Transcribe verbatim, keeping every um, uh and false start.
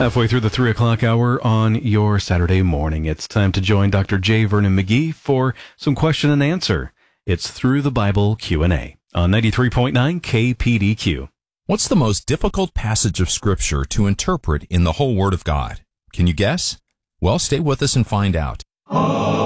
Halfway through the three o'clock hour on your Saturday morning, it's time to join Doctor J. Vernon McGee for some question and answer. It's Through the Bible Q and A on ninety-three point nine K P D Q. What's the most difficult passage of Scripture to interpret in the whole Word of God? Can you guess? Well, stay with us and find out.